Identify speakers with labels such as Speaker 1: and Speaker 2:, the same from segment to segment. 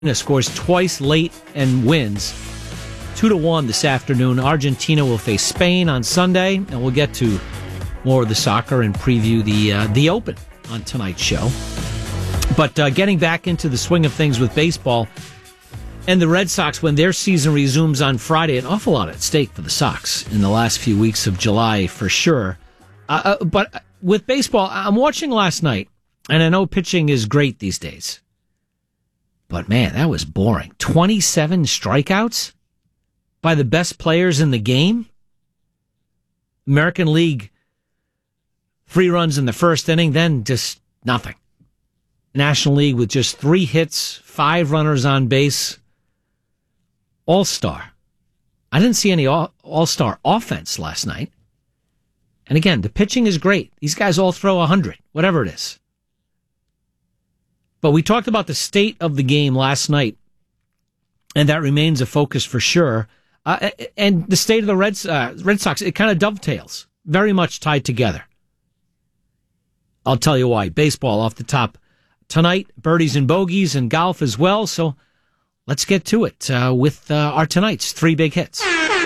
Speaker 1: scores twice late and wins 2-1 this afternoon. Argentina will face Spain on Sunday, and we'll get to more of the soccer and preview the Open on tonight's show. But getting back into the swing of things with baseball and the Red Sox, when their season resumes on Friday, an awful lot at stake for the Sox in the last few weeks of July for sure. But with baseball, I'm watching last night, and I know pitching is great these days. But man, that was boring. 27 strikeouts by the best players in the game. American League, 3 runs in the first inning, then just nothing. National League with just 3 hits, 5 runners on base. All-star. I didn't see any all-star offense last night. And again, the pitching is great. These guys all throw 100, whatever it is. But we talked about the state of the game last night, and that remains a focus for sure. And the state of the Red Sox, it kind of dovetails, very much tied together. I'll tell you why. Baseball off the top tonight, birdies and bogeys, and golf as well. So let's get to it with our tonight's 3 big hits.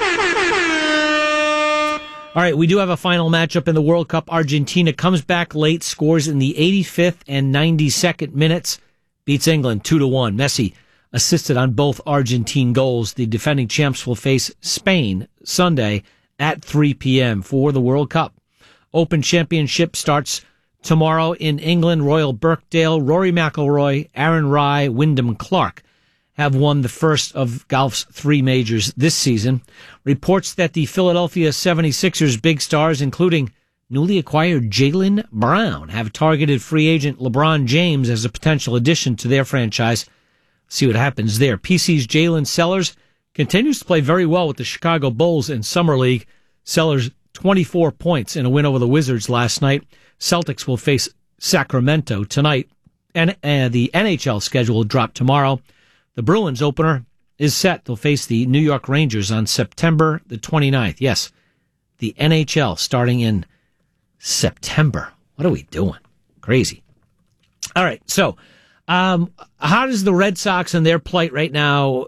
Speaker 1: All right, we do have a final matchup in the World Cup. Argentina comes back late, scores in the 85th and 92nd minutes, beats England 2-1. Messi assisted on both Argentine goals. The defending champs will face Spain Sunday at 3 p.m. for the World Cup. Open Championship starts tomorrow in England. Royal Birkdale, Rory McIlroy, Aaron Rai, Wyndham Clark have won the first of golf's 3 majors this season. Reports that the Philadelphia 76ers big stars, including newly acquired Jaylen Brown, have targeted free agent LeBron James as a potential addition to their franchise. See what happens there. PC's Jalen Sellers continues to play very well with the Chicago Bulls in Summer League. Sellers 24 points in a win over the Wizards last night. Celtics will face Sacramento tonight, and the NHL schedule will drop tomorrow. The Bruins opener is set. They'll face the New York Rangers on September the 29th. Yes, the NHL starting in September. What are we doing? Crazy. All right, so how does the Red Sox and their plight right now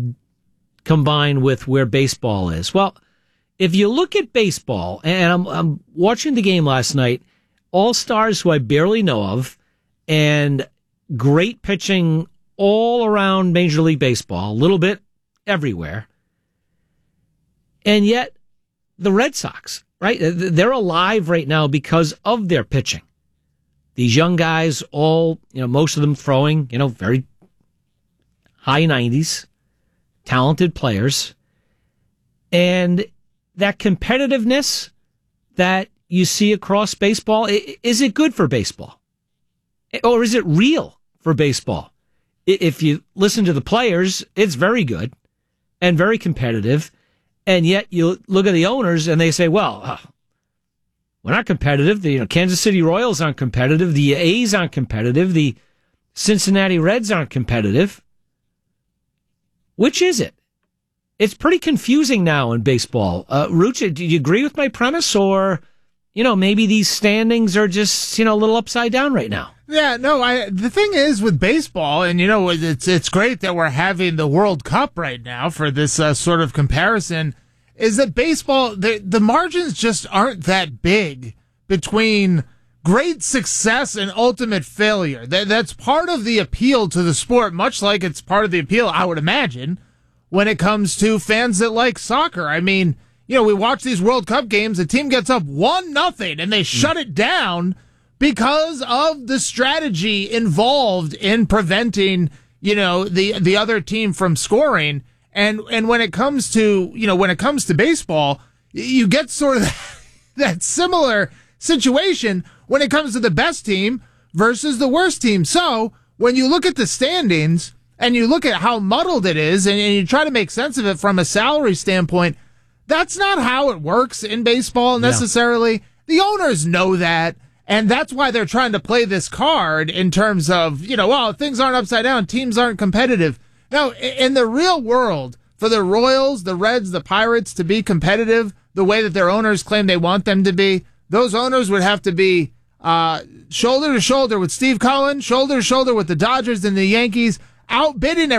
Speaker 1: combine with where baseball is? Well, if you look at baseball, and I'm watching the game last night, all-stars who I barely know of, and great pitching all around Major League Baseball, a little bit everywhere. And yet, the Red Sox, right? They're alive right now because of their pitching. These young guys, all, most of them throwing, very high 90s, talented players. And that competitiveness that you see across baseball, is it good for baseball? Or is it real for baseball? If you listen to the players, it's very good and very competitive. And yet you look at the owners and they say, well, we're not competitive. The Kansas City Royals aren't competitive. The A's aren't competitive. The Cincinnati Reds aren't competitive. Which is it? It's pretty confusing now in baseball. Rucha, do you agree with my premise? Or, maybe these standings are just, a little upside down right now?
Speaker 2: Yeah, no, the thing is with baseball, and it's great that we're having the World Cup right now for this sort of comparison, is that baseball, the margins just aren't that big between great success and ultimate failure. That's part of the appeal to the sport, much like it's part of the appeal, I would imagine, when it comes to fans that like soccer. I mean, we watch these World Cup games, a team gets up 1-0 and they shut it down because of the strategy involved in preventing, the other team from scoring. And when it comes to, baseball, you get sort of that similar situation when it comes to the best team versus the worst team. So when you look at the standings and you look at how muddled it is and you try to make sense of it from a salary standpoint, that's not how it works in baseball necessarily. Yeah. The owners know that. And that's why they're trying to play this card in terms of, things aren't upside down, teams aren't competitive. Now, in the real world, for the Royals, the Reds, the Pirates to be competitive the way that their owners claim they want them to be, those owners would have to be shoulder to shoulder with Steve Cohen, shoulder to shoulder with the Dodgers and the Yankees, outbidding